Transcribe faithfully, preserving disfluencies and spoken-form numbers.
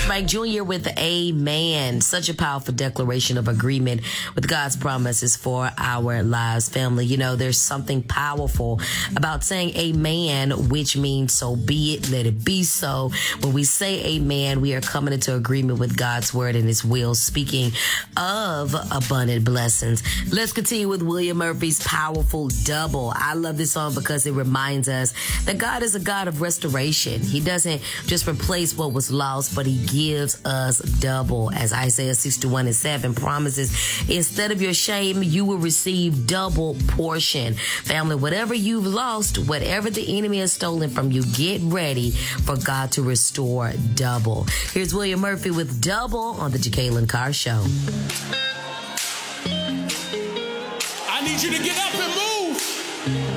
Mike Junior with Amen. Such a powerful declaration of agreement with God's promises for our lives, family. You know, there's something powerful about saying amen, which means so be it, let it be so. When we say amen, we are coming into agreement with God's word and his will. Speaking of abundant blessings, let's continue with William Murphy's powerful Double. I love this song because it reminds us that God is a God of restoration. He doesn't just replace what was lost, but he gives us double. As Isaiah sixty-one and seven promises, instead of your shame, you will receive double portion. Family, whatever you've lost, whatever the enemy has stolen from you, get ready for God to restore double. Here's William Murphy with Double on the Jacqueline Carr Show. I need you to get up and move.